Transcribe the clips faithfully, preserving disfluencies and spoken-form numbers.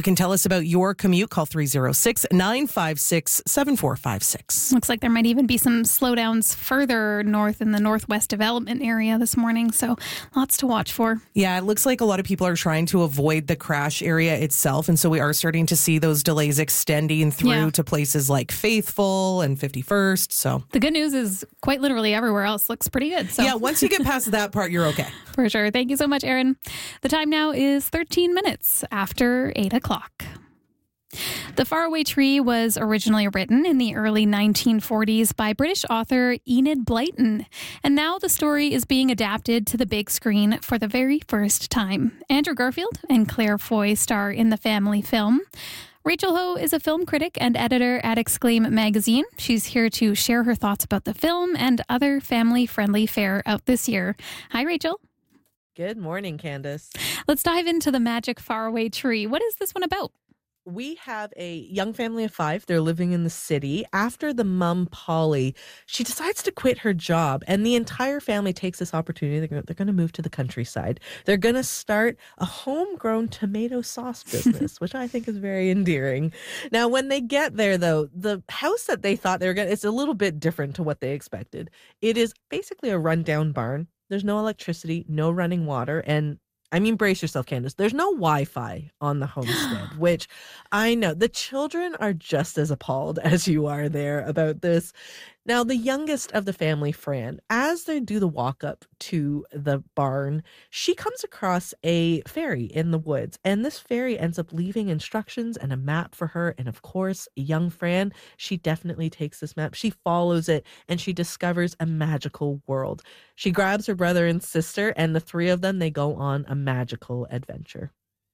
can tell us about your commute. Call three oh six, nine five six, seven four five six. Looks like there might even be some slowdowns further north in the Northwest Development area this morning, so lots to watch for. Yeah, it looks like a lot of people are trying to avoid the crash area itself, and so we are starting to see those delays extending through Yeah. to places like Faithful and fifty-first. So The good news is quite literally everywhere else looks pretty good. So yeah, once you get past that part, you're okay. for sure. Thank you so much, Erin. The time now is thirteen minutes after eight o'clock. The Faraway Tree was originally written in the early nineteen forties by British author Enid Blyton, and now the story is being adapted to the big screen for the very first time. Andrew Garfield and Claire Foy star in the family film. Rachel Ho is a film critic and editor at Exclaim magazine. She's here to share her thoughts about the film and other family-friendly fare out this year. Hi, Rachel. Good morning, Candace. Let's dive into the magic Faraway Tree. What is this one about? We have a young family of five. They're living in the city. After the mom, Polly, she decides to quit her job, and the entire family takes this opportunity. They're, they're going to move to the countryside. They're going to start a homegrown tomato sauce business, which I think is very endearing. Now, when they get there, though, the house that they thought they were going to, it's a little bit different to what they expected. It is basically a rundown barn. There's no electricity, no running water, and I mean, brace yourself, Candace. There's no Wi-Fi on the homestead, which I know the children are just as appalled as you are there about this. Now, the youngest of the family, Fran, as they do the walk up to the barn, she comes across a fairy in the woods. And this fairy ends up leaving instructions and a map for her. And of course, young Fran, she definitely takes this map. She follows it and she discovers a magical world. She grabs her brother and sister, and the three of them, they go on a magical adventure.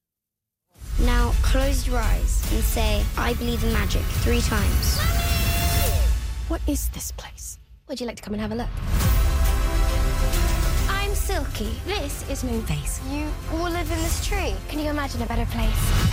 Now, close your eyes and say, I believe in magic, three times. What is this place? Would you like to come and have a look? I'm Silky. This is Moonface. You all live in this tree. Can you imagine a better place?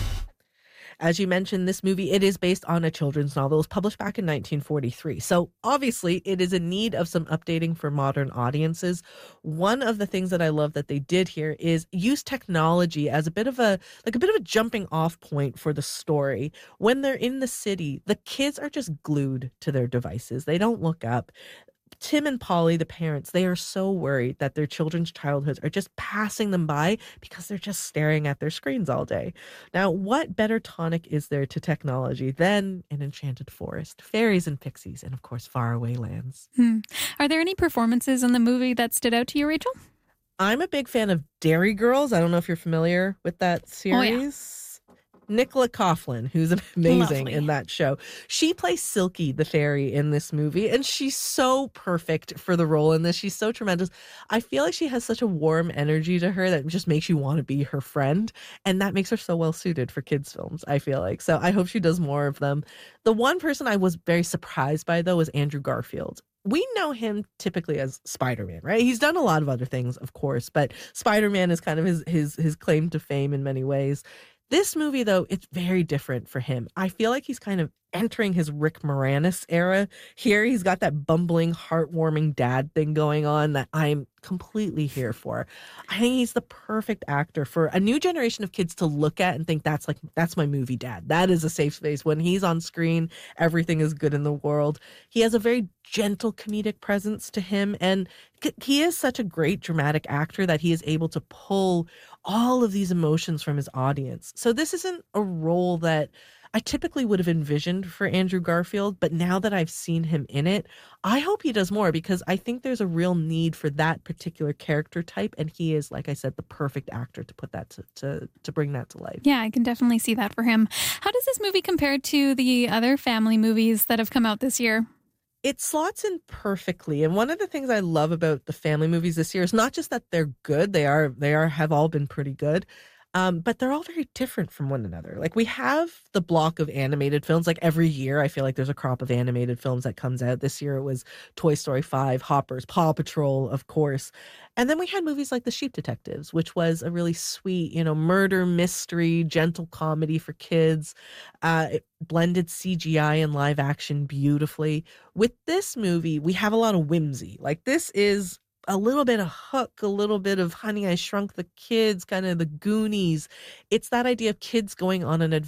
As you mentioned, this movie, it is based on a children's novel. It was published back in nineteen forty-three. So obviously it is in need of some updating for modern audiences. One of the things that I love that they did here is use technology as a bit of a, like a bit of a jumping off point for the story. When they're in the city, the kids are just glued to their devices. They don't look up. Tim and Polly, the parents, they are so worried that their children's childhoods are just passing them by because they're just staring at their screens all day. Now, what better tonic is there to technology than an enchanted forest, fairies and pixies, and of course, faraway lands? Hmm. Are there any performances in the movie that stood out to you, Rachel? I'm a big fan of Dairy Girls. I don't know if you're familiar with that series. Nicola Coughlan, who's amazing Lovely. in that show. She plays Silky, the fairy, in this movie, and she's so perfect for the role in this. She's so tremendous. I feel like she has such a warm energy to her that just makes you want to be her friend, and that makes her so well suited for kids' films, I feel like. So I hope she does more of them. The one person I was very surprised by, though, was Andrew Garfield. We know him typically as Spider-Man, right? He's done a lot of other things, of course, but Spider-Man is kind of his his his claim to fame in many ways. This movie, though, it's very different for him. I feel like he's kind of entering his Rick Moranis era here. He's got that bumbling, heartwarming dad thing going on that I'm completely here for. I think he's the perfect actor for a new generation of kids to look at and think that's like, that's my movie dad. That is a safe space. When he's on screen, everything is good in the world. He has a very gentle comedic presence to him, and he is such a great dramatic actor that he is able to pull all of these emotions from his audience. So this isn't a role that I typically would have envisioned for Andrew Garfield, but now that I've seen him in it, I hope he does more because I think there's a real need for that particular character type, and he is, like I said, the perfect actor to put that to, to, to bring that to life. Yeah, I can definitely see that for him. How does this movie compare to the other family movies that have come out this year? It slots in perfectly. And one of the things I love about the family movies this year is not just that they're good, they are they are have all been pretty good. Um, but they're all very different from one another. Like, we have the block of animated films. Like, every year, I feel like there's a crop of animated films that comes out. This year, it was Toy Story five, Hoppers, Paw Patrol, of course. And then we had movies like The Sheep Detectives, which was a really sweet, you know, murder mystery, gentle comedy for kids. Uh, it blended C G I and live action beautifully. With this movie, we have a lot of whimsy. Like, this is a little bit of Hook, a little bit of Honey, I Shrunk the Kids, kind of the Goonies. It's that idea of kids going on an adventure